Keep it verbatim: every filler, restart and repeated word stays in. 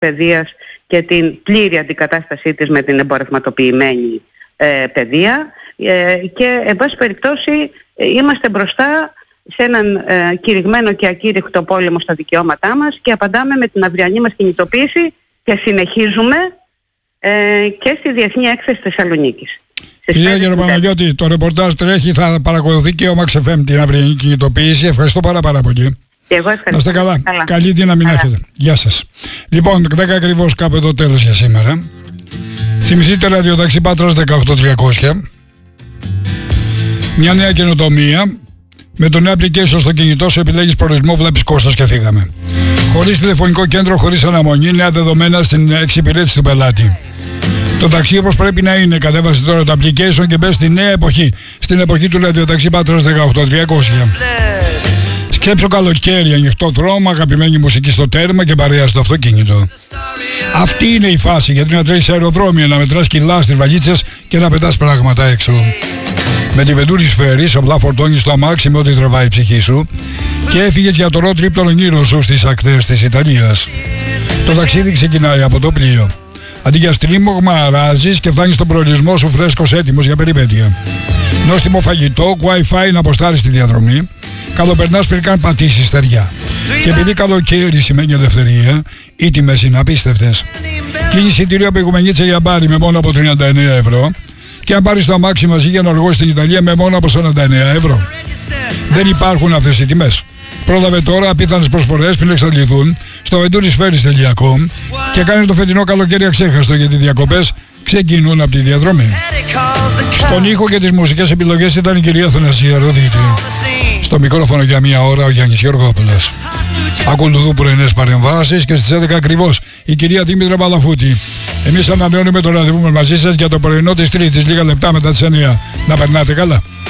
παιδείας και την πλήρη αντικατάστασή της με την εμπορευματοποιημένη ε, παιδεία ε, και εν πάση περιπτώσει ε, είμαστε μπροστά σε έναν ε, κηρυγμένο και ακήρυχτο πόλεμο στα δικαιώματά μας και απαντάμε με την αυριανή μας κινητοποίηση και συνεχίζουμε ε, και στη Διεθνή Έκθεση Θεσσαλονίκης. Κυρία Γεροπαναγιώτη, το ρεπορτάζ τρέχει, θα παρακολουθεί και ο Max εφ εμ την αυριανή κινητοποίηση. Ευχαριστώ πάρα πάρα πολύ. Και εγώ ευχαριστώ. Να είστε καλά. καλά. Καλή δύναμη να έχετε. Γεια σας. Λοιπόν, δέκα ακριβώς κάπου εδώ τέλος για σήμερα. Θυμηθείτε ραδιοταξί Πάτρας δεκαοκτώ τριακόσια. Μια νέα καινοτομία. Με το νέο application στο κινητό σου επιλέγεις προορισμό, βλέπεις κόστος και φύγαμε. Χωρίς τηλεφωνικό κέντρο, χωρίς αναμονή, νέα δεδομένα στην εξυπηρέτηση του πελάτη. Το ταξί όπως πρέπει να είναι. Κατέβασε τώρα το application και μπες στη νέα εποχή. Στην εποχή του ραδιοταξί Πάτρας δεκαοκτώ τριακόσια. Σκέψω καλοκαίρι, ανοιχτό δρόμο, αγαπημένη μουσική στο τέρμα και παρέα στο αυτοκίνητο. Αυτή είναι η φάση, γιατί να τρέχεις σε αεροδρόμια, να μετράς κιλά στις βαλίτσες και να πετάς πράγματα έξω. Με τη Venturi Spheris απλά φορτώνεις το αμάξι με ό,τι τραβάει η ψυχή σου και έφυγες για το road trip των ονείρων σου στις ακτές της Ιταλίας. Το ταξίδι ξεκινάει από το πλοίο. Αντί για στρίμωγμα αράζεις και φτάνεις στον προορισμό σου φρέσκος έτοιμος για περιπέτεια. Νόστιμο φαγητό, Wi-Fi να αποστάρεις τη διαδρομή. Καλοπερνάς πριν καν πατήσεις στεριά. Και επειδή καλοκαίρι σημαίνει ελευθερία, οι τιμές είναι απίστευτες. Κλείνει εισιτήριο από Οικουμενίτσα για μπάρι με μόνο από τριάντα εννέα ευρώ και αν πάρεις το αμάξι μαζί για να οργώσεις στην Ιταλία με μόνο από σαράντα εννέα ευρώ. Δεν υπάρχουν αυτές οι τιμές. Πρόλαβε τώρα απίθανες προσφορές πριν εξαντληθούν στο venturisferis τελεία com και κάνει το φετινό καλοκαίρι αξέχαστο, γιατί οι διακοπές ξεκινούν από τη διαδρομή. Στον ήχο και τις μουσικές επιλογές ήταν η κυρία Θανασία Ροδίτη. Στο μικρόφωνο για μία ώρα ο Γιάννης Γεωργόπουλος. Ακολουθούν πρωινές παρεμβάσεις και στις έντεκα ακριβώς η κυρία Δήμητρα Παλαφούτη. Εμείς ανανεώνουμε το ραντεβού μας μαζί σας για το πρωινό της Τρίτης, λίγα λεπτά μετά τις εννιά. Να περνάτε καλά.